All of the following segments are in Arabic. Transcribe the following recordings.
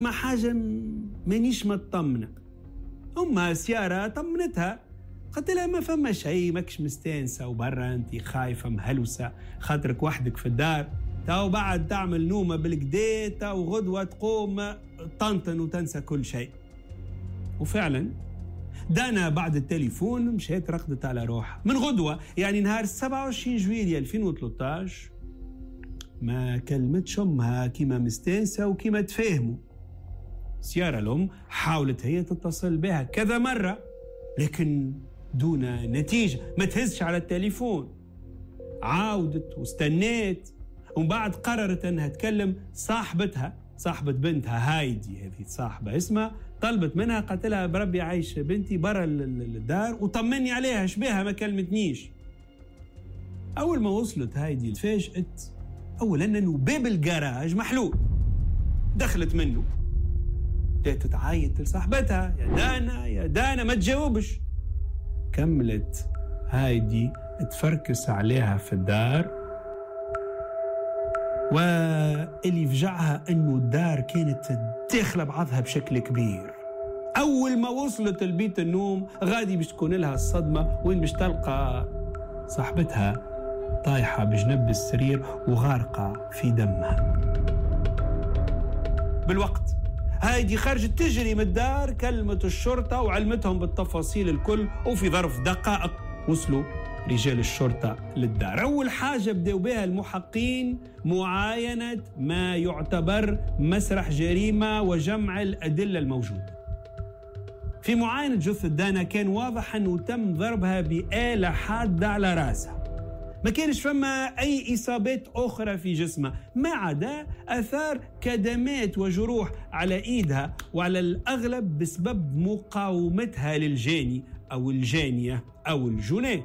ما حاجة مانيش مطمنة. أمها سيارة طمنتها، قلت لها ما فما شيء، ماكش مستانسة وبرا انتي خايفة مهلوسة خاطرك وحدك في الدار، تاو بعد تعمل نومة بالكدا تاو غدوة تقوم طنطن وتنسى كل شيء. وفعلا دانا بعد التليفون مشيت رقدت على روحها. من غدوة يعني نهار 27 جويلية 2013 ما كلمتش أمها كيما مستانسة وكيما تفاهموا. سيارة الأم حاولت هي تتصل بها كذا مرة لكن دون نتيجة، ما تهزش على التليفون. عاودت واستنيت ومن بعد قررت أنها تكلم صاحبتها، صاحبة بنتها هايدي، هذه صاحبة اسمها، طلبت منها قالت لها بربي عايش بنتي برا الدار وطمني عليها شبيها ما كلمتنيش. أول ما وصلت هايدي تفاجأت أولا أنه باب الجراج محلول، دخلت منه تتعايط لصاحبتها يا دانا يا دانا ما تجاوبش. كملت هايدي تفركس عليها في الدار، واللي فجعها انه الدار كانت داخله بعضها بشكل كبير. اول ما وصلت البيت النوم غادي باش تكون لها الصدمه، وين باش تلقى صاحبتها طايحه بجنب السرير وغارقه في دمها. بالوقت هايدي خرجت تجري من الدار، كلمت الشرطة وعلمتهم بالتفاصيل الكل، وفي ظرف دقائق وصلوا رجال الشرطة للدار. أول حاجة بدأوا بها المحققين معاينة ما يعتبر مسرح جريمة وجمع الأدلة الموجودة. في معاينة جثة دانا كان واضح أنه تم ضربها بآلة حادة على رأسها، ما كانش فما أي إصابات أخرى في جسمها ما عدا أثار كدمات وجروح على إيدها، وعلى الأغلب بسبب مقاومتها للجاني أو الجانية أو الجنات.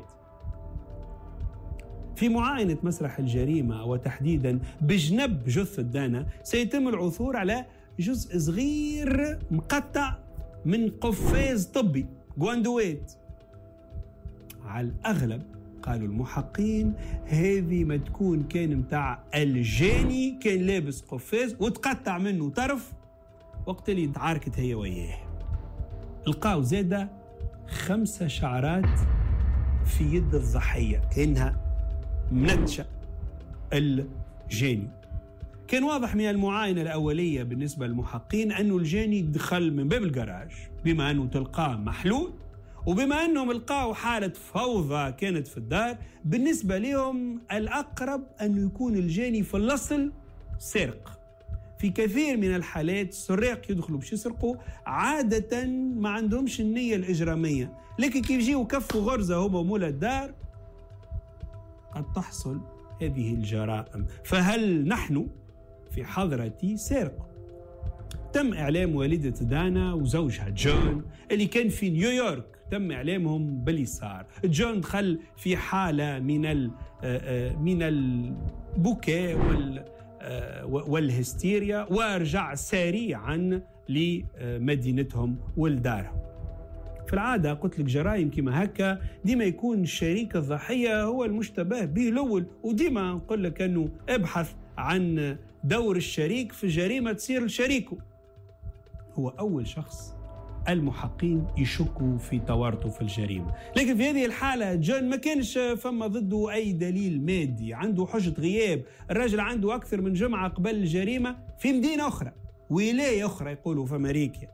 في معاينة مسرح الجريمة وتحديدا بجنب جثة دانا سيتم العثور على جزء صغير مقطع من قفاز طبي جواندويت. على الأغلب قالوا المحققين هذه ما تكون كان متاع الجاني، كان لابس قفاز وتقطع منه طرف وقت اللي تعاركت هي وياه. لقاو زادة 5 شعرات في يد الضحية كأنها منتشة الجاني. كان واضح من المعاينة الأولية بالنسبة للمحققين أنه الجاني دخل من باب الجراج، بما أنه تلقاه محلول وبما أنهم لقاوا حالة فوضى كانت في الدار، بالنسبة لهم الأقرب أنه يكون الجاني في الأصل سرق. في كثير من الحالات السراق يدخلوا باش يسرقوا عادة ما عندهمش النية الإجرامية، لكن كيف يجيوا كفوا غرزة هما ومولا الدار قد تحصل هذه الجرائم. فهل نحن في حضرة سرقة؟ تم إعلام والدة دانا وزوجها جون اللي كان في نيويورك، تم إعلامهم باللي صار. جون دخل في حالة من البكاء والهستيريا ورجع سريعا لمدينتهم ولدارهم. في العادة قلت لك جرائم كما هكا ديما يكون شريك الضحية هو المشتبه به الأول، وديما نقول لك أنه ابحث عن دور الشريك في جريمة تصير لشريكه. هو أول شخص المحققين يشكوا في تورطه في الجريمة، لكن في هذه الحالة جون ما كانش فما ضده أي دليل مادي، عنده حجة غياب، الرجل عنده أكثر من جمعة قبل الجريمة في مدينة أخرى، ولاية أخرى يقولوا في أمريكا.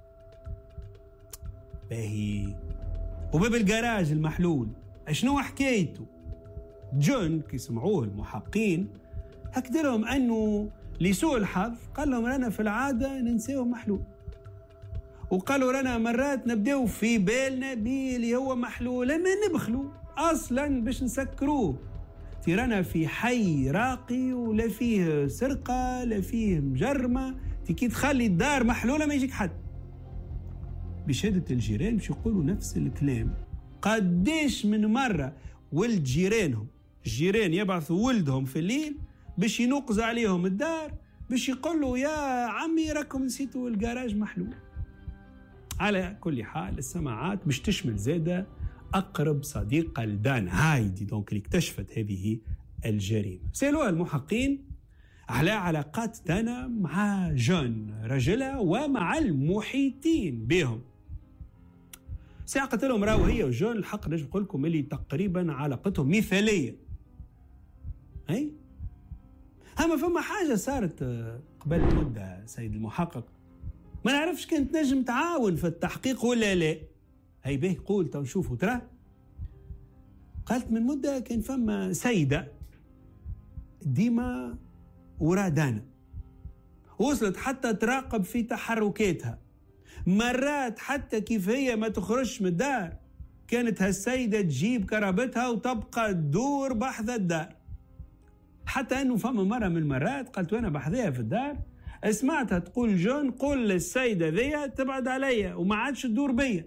باهي وباب الجراج المحلول شنو حكايته؟ جون كي سمعوه المحققين هكذا لهم أنه لسوء الحظ قال لهم أنا في العادة ننسيه محلول، وقالوا لنا مرات نبداو في بالنا بيه اللي هو محلول لما نبخلوا اصلا باش نسكروه. تيرانا في حي راقي ولا فيه سرقه لا فيه مجرمه، كي تخلي الدار محلوله ما يجيك حد. بشهاده الجيران باش يقولوا نفس الكلام. قديش من مره ولد جيرانهم الجيران يبعثوا ولدهم في الليل باش ينقز عليهم الدار باش يقولوا يا عمي راكم نسيتوا الجراج محلول. على كل حال السماعات مش تشمل زادة أقرب صديقة لدانا هايدي دونك اللي اكتشفت هذه الجريمة. سألوها المحققين على علاقات دانا مع جون رجلها ومع المحيطين بهم. ساعة قلت لهم راهو هي وجون الحق نجم نقول لكم اللي تقريبا علاقتهم مثالية. اي اما فما حاجة صارت قبل مدة سيد المحقق، ما نعرفش كانت نجم تعاون في التحقيق ولا لا. هي به قول تو نشوفوا ترى. قالت من مدة كان فما سيدة ديما ورا دانا، وصلت حتى تراقب في تحركاتها، مرات حتى كيف هي ما تخرجش من الدار كانت هالسيدة تجيب كرابتها وتبقى تدور بحث الدار. حتى انه فما مرة من المرات قالت وانا بحذيها في الدار سمعتها تقول جون قول للسيدة ذي تبعد عليا وما عادش تدور بيا.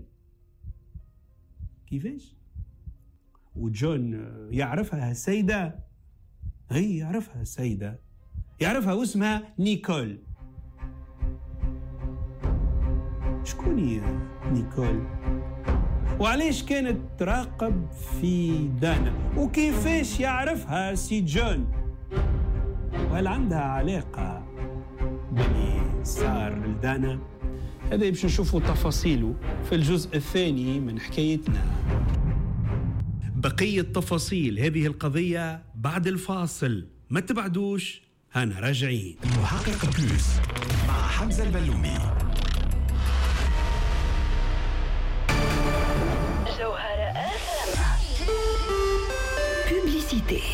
كيفاش؟ وجون يعرفها السيدة، هي يعرفها السيدة، يعرفها واسمها نيكول. شكون هي نيكول؟ وعليش كانت تراقب في دانا؟ وكيفاش يعرفها سي جون؟ وهل عندها علاقة باللي صار لدانا؟ هذا باش نشوفوا تفاصيله في الجزء الثاني من حكايتنا. بقية تفاصيل هذه القضية بعد الفاصل، ما تبعدوش، هنا راجعين. المحقق بلوس مع حمزة البلومي. جوهرة FM. Publicité.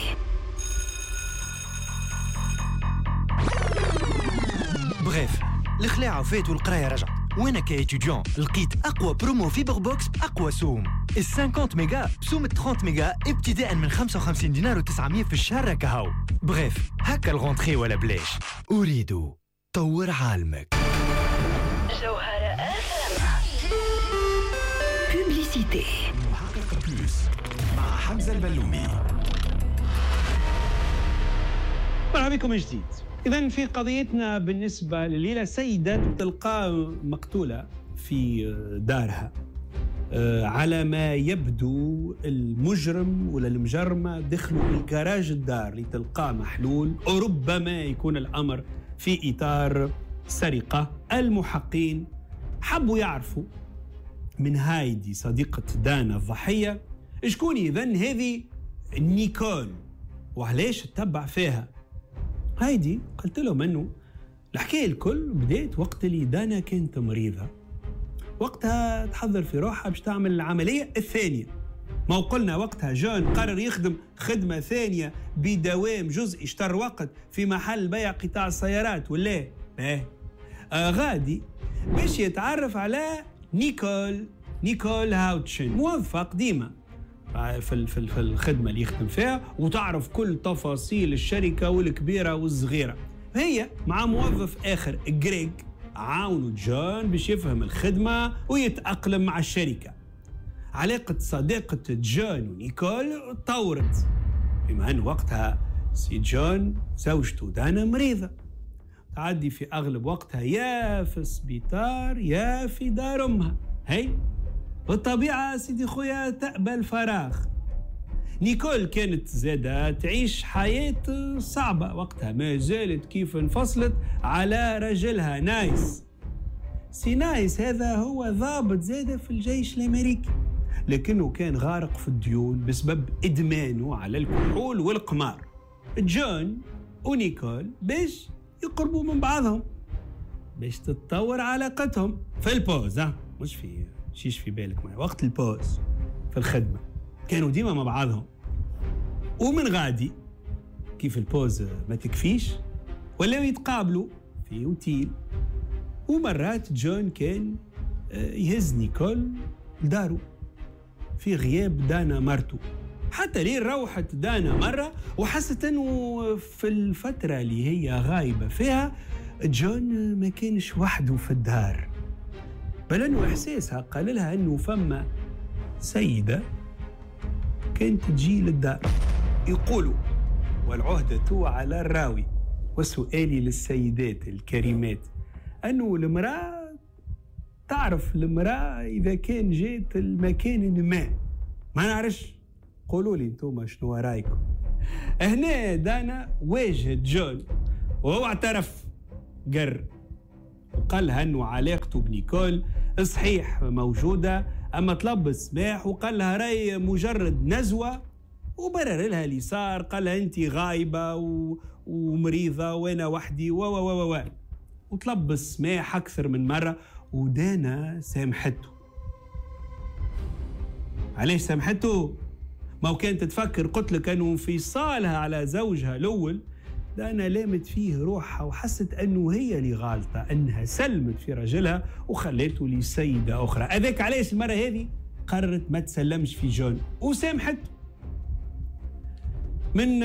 بغيف الخلاعة فات والقراية رجعت، وانا كايتيديون لقيت اقوى برومو فيبر بوكس باقوى سوم. ال 50 ميجا بسوم 30 ميجا ابتداء من 55 دينار و900 في الشهر راكهو. بغيف هكا الغونتخي ولا بلاش. اريد طور عالمك. جوهرة FM. Publicité. المحقق بلوس مع حمزة البلومي. مرحبا بكم من جديد. إذن في قضيتنا بالنسبة لليلة سيدة تلقى مقتولة في دارها. على ما يبدو المجرم ولا المجرمة دخلوا بالجراج الدار لتلقاه محلول، وربما يكون الأمر في إطار سرقة. المحققين حبوا يعرفوا من هايدي صديقة دانا الضحية شكون إذن هذه نيكول وعلاش تتبع فيها. هايدي قلت لهم انه الحكايه الكل بدات وقت اللي دانا كانت مريضه، وقتها تحضر في روحها باش تعمل العمليه الثانيه. ما قلنا وقتها جون قرر يخدم خدمه ثانيه بدوام جزئي، اشتر وقت في محل بيع قطاع السيارات ولا غادي باش يتعرف على نيكول هاوتشن، موظفه قديمه في الخدمة اللي يخدم فيها وتعرف كل تفاصيل الشركة والكبيرة والصغيرة. هي مع موظف آخر غريغ عاونوا جون باش يفهم الخدمة ويتأقلم مع الشركة. علاقة صداقة جون ونيكول طورت، بما أن وقتها سي جون زوجته دانا مريضة، تعدي في أغلب وقتها يا في السبيطار يا في دار أمها. هي بالطبيعة سيدي خويا تقبل الفراغ. نيكول كانت زادة تعيش حياة صعبة وقتها، ما زالت كيف انفصلت على رجلها نايس. سي نايس هذا هو ضابط زادة في الجيش الأمريكي، لكنه كان غارق في الديون بسبب إدمانه على الكحول والقمار. جون ونيكول باش يقربوا من بعضهم باش تتطور علاقتهم في البوز، مش في شيش في بالك معي، وقت البوز في الخدمة كانوا ديما مع بعضهم. ومن غادي كيف البوز ما تكفيش ولا يتقابلوا في اوتيل، ومرات جون كان يهز نيكول لدارو في غياب دانا مرته، حتى لين روحت دانا مرة وحست انه في الفترة اللي هي غايبة فيها جون ما كانش وحده في الدار، بل انه احساسها قال لها انه فما سيدة كانت تجي للدار. يقولوا والعهدة على الراوي، وسؤالي للسيدات الكريمات انه المرأة تعرف المرأة اذا كان جات المكان ما نعرفش، قولوا لي انتم شنو رايكم. هنا دانا واجهت جون وهو اعترف قر وقال لها أنه علاقته بنيكول صحيح موجودة، أما طلب السماح وقال لها راي مجرد نزوة، وبرر لها اللي صار، قال لها أنت غايبة ومريضة وأنا وحدي وطلب السماح أكثر من مرة، ودانا سامحته. علاش سامحته؟ ما هو كانت تفكر، قلت لك أنه انفصالها على زوجها الأول دانا لامت فيه روحها وحست أنه هي اللي غالطة، أنها سلمت في رجلها وخليته لسيدة أخرى. أذاك علاش المرة هذه قررت ما تسلمش في جون وسامحته. من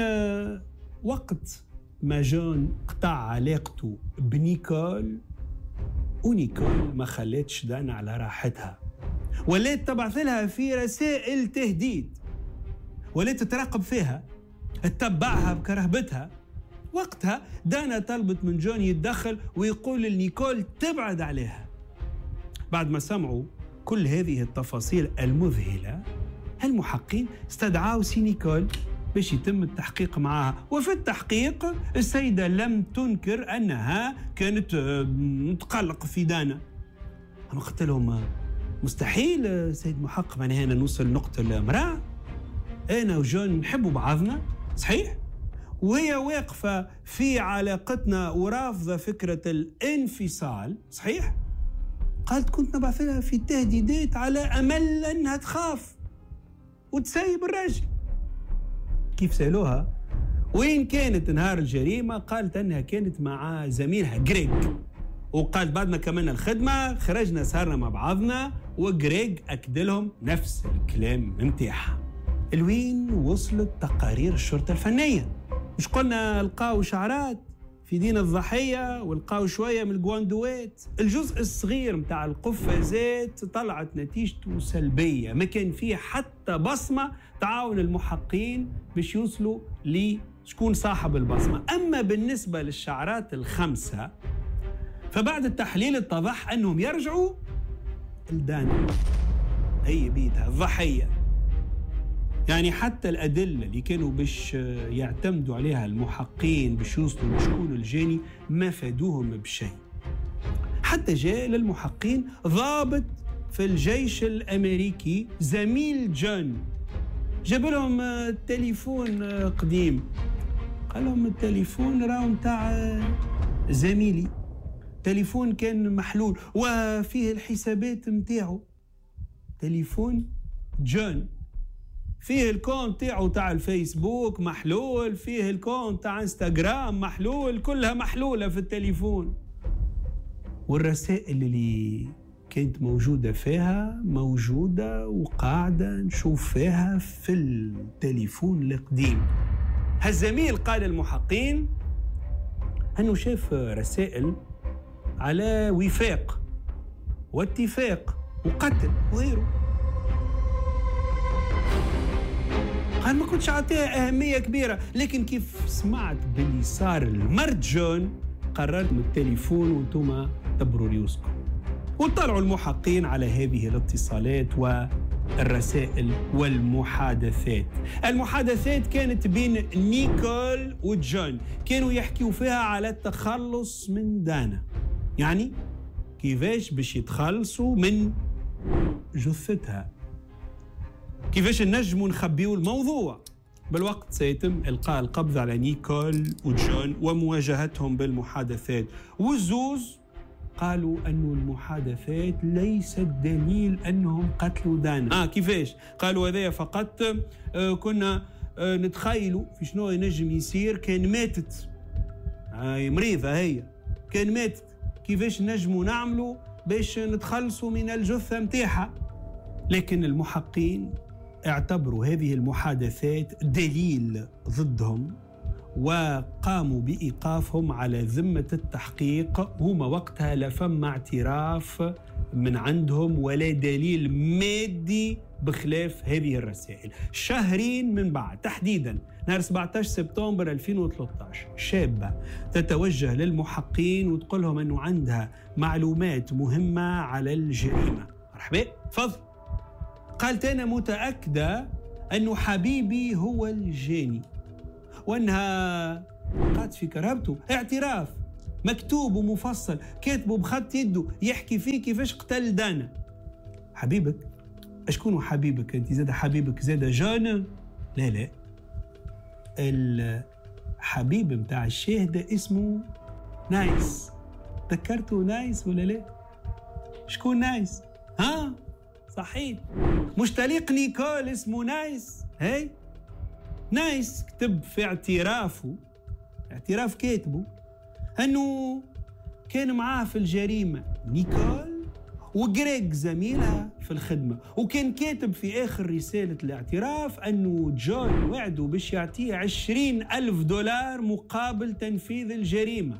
وقت ما جون قطع علاقته بنيكول، ونيكول ما خلتش دانا على راحتها، ولات تبعث لها في رسائل تهديد، ولات تتراقب فيها، تتبعها بكرهبتها. وقتها دانا طلبت من جون يتدخل ويقول لنيكول تبعد عليها. بعد ما سمعوا كل هذه التفاصيل المذهلة، المحققين استدعوا سي نيكول باش يتم التحقيق معها. وفي التحقيق السيدة لم تنكر أنها كانت متقلقة في دانا. أنا قلت لهم مستحيل سيد محقق، معناها أنا نوصل نقتل امرأة، أنا وجون نحبوا بعضنا صحيح، وهي واقفة في علاقتنا ورافضة فكرة الانفصال صحيح. قالت كنت نبعث لها في تهديدات على أمل أنها تخاف وتسيب الراجل. كيف سألوها وين كانت نهار الجريمة، قالت أنها كانت مع زميلها غريغ، وقالت بعد ما كملنا الخدمة خرجنا سهرنا مع بعضنا، وغريغ أكد لهم نفس الكلام متاعها. الوين وصلت تقارير الشرطة الفنية؟ مش قلنا لقاو شعرات في دين الضحية ولقاو شوية من الجواندوات؟ الجزء الصغير متاع القفازات طلعت نتيجته سلبية، ما كان فيه حتى بصمة تعاون المحققين باش يوصلوا لشكون صاحب البصمة. أما بالنسبة للشعرات الخمسة فبعد التحليل اتضح أنهم يرجعوا لدانا، هي بيتها الضحية. يعني حتى الأدلة اللي كانوا باش يعتمدوا عليها المحققين باش يوصلوا لشكون الجاني ما فادوهم بشيء. حتى جاء للمحققين ضابط في الجيش الأمريكي زميل جون، جاب لهم تليفون قديم، قال لهم التليفون راهو متاع زميلي، تليفون كان محلول وفيه الحسابات متاعه، تليفون جون فيه الكونت تاعو تاع الفيسبوك محلول، فيه الكونت تاع انستغرام محلول، كلها محلولة في التليفون. والرسائل اللي كانت موجودة فيها موجودة وقاعدة نشوف فيها في التليفون القديم. هالزميل قال المحققين أنه شاف رسائل على وفاق واتفاق وقتل وغيره. قال ما كنتش عطيها أهمية كبيرة، لكن كيف سمعت باللي صار المرت جون قررت من التليفون وانتم دبروا ريوسكم. وطلعوا المحققين على هذه الاتصالات والرسائل والمحادثات. المحادثات كانت بين نيكول وجون، كانوا يحكيوا فيها على التخلص من دانا، يعني كيفاش باش يتخلصوا من جثتها، كيفاش نجموا نخبيوا الموضوع. بالوقت سيتم إلقاء القبض على نيكول وجون ومواجهتهم بالمحادثات، والزوز قالوا أن المحادثات ليست دليل أنهم قتلوا دانا. كيفاش؟ قالوا هذا فقط كنا نتخيلوا في شنو ينجم يصير كان ماتت، مريضة هي كان ماتت، كيفاش نجموا نعملوا باش نتخلصوا من الجثة متاعها. لكن المحققين اعتبروا هذه المحادثات دليل ضدهم وقاموا بإيقافهم على ذمة التحقيق. هما وقتها لا فم اعتراف من عندهم ولا دليل مادي بخلاف هذه الرسائل. شهرين من بعد، تحديدا نهار 17 سبتمبر 2013، شابة تتوجه للمحققين وتقول لهم أنه عندها معلومات مهمة على الجريمة. مرحبا، تفضل. قالت أنا متأكدة أنه حبيبي هو الجاني، وأنها قعد في كرهبته اعتراف مكتوب ومفصل كاتبه بخط يده يحكي فيه كيفاش قتل دانا. حبيبك؟ اشكون حبيبك انت؟ زاد حبيبك زاد جانا؟ لا الحبيب متاع الشاهدة اسمه نايس. ذكرته نايس ولا لا؟ شكون نايس؟ ها صحيح مش طليق نيكول اسمه نايس. هاي نايس كتب في اعترافه، اعتراف كاتبه انه كان معاه في الجريمة نيكول وغريغ زميلها في الخدمة، وكان كاتب في آخر رسالة الاعتراف أنه جون وعده باش يعطيه 20,000 دولار مقابل تنفيذ الجريمة.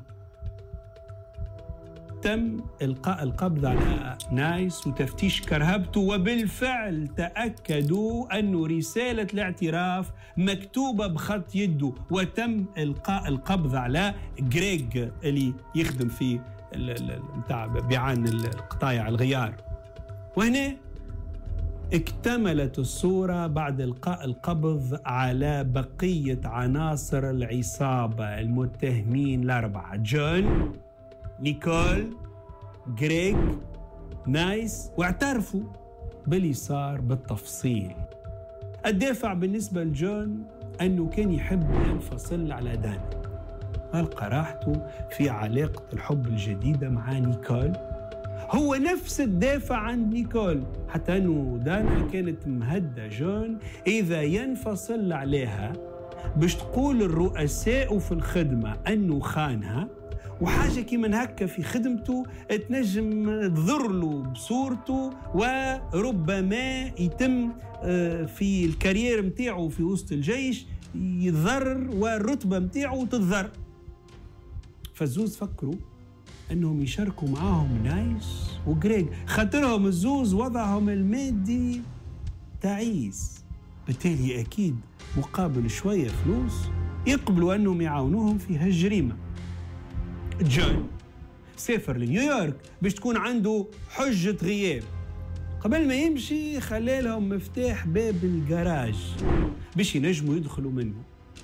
تم إلقاء القبض على نايس وتفتيش كرهبته، وبالفعل تأكدوا أنه رسالة الاعتراف مكتوبة بخط يده، وتم إلقاء القبض على غريغ اللي يخدم في متاع بيعان القطايع الغيار. وهنا اكتملت الصورة بعد إلقاء القبض على بقية عناصر العصابة المتهمين الأربعة: جون، نيكول، غريغ، نايس، واعترفوا باللي صار بالتفصيل. الدافع بالنسبة لجون أنه كان يحب ينفصل على دانا، ألقى راحته في علاقة الحب الجديدة مع نيكول. هو نفس الدافع عند نيكول، حتى أنه دانا كانت مهدة جون إذا ينفصل عليها باش تقول الرؤساء في الخدمة أنه خانها، وحاجة كيما هكا في خدمته تنجم تضر له بصورته، وربما يتم في الكارير متاعه في وسط الجيش يتضرر والرتبة متاعه تتضرر. فالزوز فكروا أنهم يشاركوا معاهم نايس وغريغ، خاطرهم الزوز وضعهم المادي تعيس، بالتالي أكيد مقابل شوية فلوس يقبلوا أنهم يعاونوهم في هالجريمة. جون سافر لنيويورك باش تكون عنده حجة غياب. قبل ما يمشي خلالهم مفتاح باب الجراج باش ينجموا يدخلوا منه.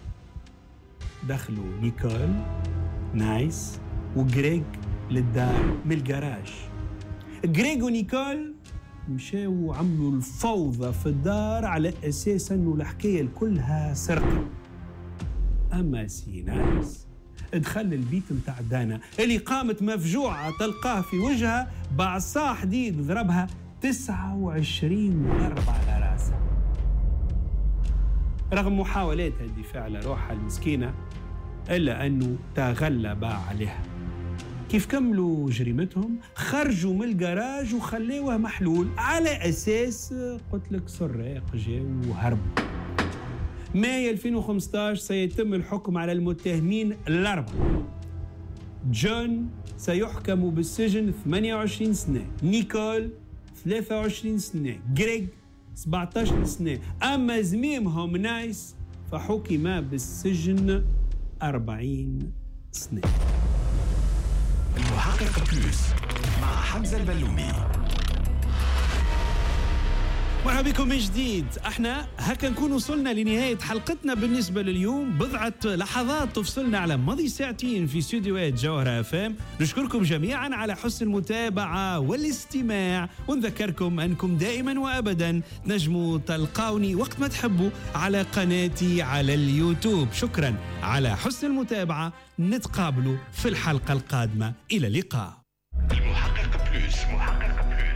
دخلوا نيكول، نايس وغريغ للدار من الجراج. غريغ ونيكول مشاو عملوا الفوضى في الدار على أساس أنه الحكاية كلها سرقة. أما سي نايس دخل البيت متاع دانا اللي قامت مفجوعة تلقاه في وجهها بعصا حديد ضربها 29 ضربة على راسها. رغم محاولاتها الدفاع على روحها المسكينة إلا أنه تغلب عليها. كيف كملوا جريمتهم خرجوا من الجراج وخلوه محلول على أساس قلت لك سراق جاو وهربوا. ماي 2015 سيتم الحكم على المتهمين الأربعة. جون سيحكم بالسجن 28 سنة، نيكول 23 سنة، غريغ 17 سنة. أما زميمهم نايس فحكم بالسجن 40 سنة. المحقق بلوس مع حمزة البلومي. مرحبا بكم من جديد. احنا هكا نكون وصلنا لنهاية حلقتنا بالنسبة لليوم. بضعة لحظات تفصلنا على ماضي ساعتين في استديوهات جوهرة FM. نشكركم جميعا على حسن المتابعة والاستماع، ونذكركم أنكم دائما وأبدا تنجموا تلقاوني وقت ما تحبوا على قناتي على اليوتيوب. شكرا على حسن المتابعة، نتقابلوا في الحلقة القادمة. إلى اللقاء. المحقق بلوس.